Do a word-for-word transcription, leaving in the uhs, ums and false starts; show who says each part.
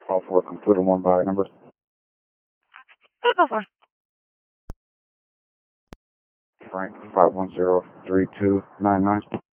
Speaker 1: Call for a completed one by number.
Speaker 2: Go for it.
Speaker 1: Frank five one zero three two nine nine.